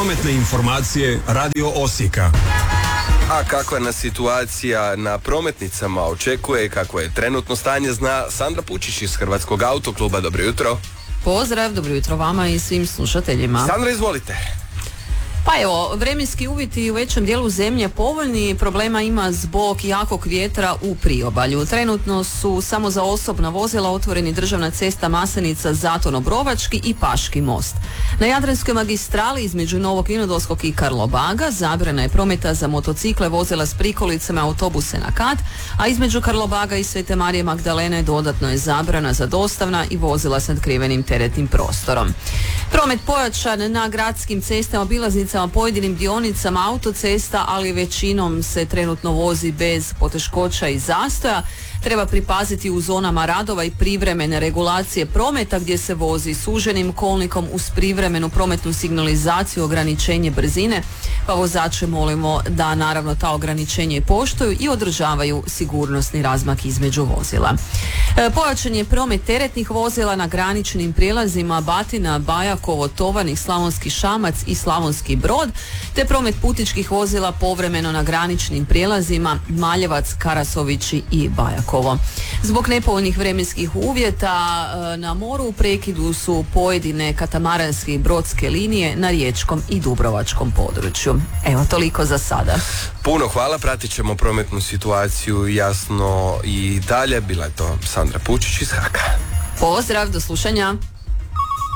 Prometne informacije Radio Osijeka. A kakva nas situacija na prometnicama očekuje, kako je trenutno stanje, zna Sandra Pučić iz Hrvatskog autokluba. Dobro jutro. Pozdrav, dobro jutro vama i svim slušateljima. Sandra, izvolite. Pa evo, vremenski uvjeti u većem dijelu zemlje povoljni, problema ima zbog jakog vjetra u priobalju. Trenutno su samo za osobna vozila otvoreni državna cesta Maslenica-Zaton-Obrovački i Paški most. Na Jadranskoj magistrali između Novog Vinodolskog i Karlobaga zabrana je prometa za motocikle, vozila s prikolicama, autobuse na kat, a između Karlobaga i Svete Marije Magdalene dodatno je zabrana za dostavna i vozila s nadkrivenim teretnim prostorom. Promet pojačan na gradskim cestama, obilaznicama, pojedinim dionicama autocesta, ali većinom se trenutno vozi bez poteškoća i zastoja. Treba pripaziti u zonama radova i privremene regulacije prometa gdje se vozi suženim kolnikom uz privremenu prometnu signalizaciju, ograničenje brzine, pa vozače molimo da naravno ta ograničenje poštuju i održavaju sigurnosni razmak između vozila. Pojačan je promet teretnih vozila na graničnim prijelazima Batina, Bajakovo, Tovarnik, Slavonski Šamac i Slavonski Brod, te promet putničkih vozila povremeno na graničnim prijelazima Maljevac, Karasovići i Bajakovo. Zbog nepovoljnih vremenskih uvjeta na moru u prekidu su pojedine katamaranske i brodske linije na riječkom i dubrovačkom području. Evo, toliko za sada. Puno hvala, pratit ćemo prometnu situaciju jasno i dalje. Bila je to Sandra Pučić iz Haka. Pozdrav, do slušanja.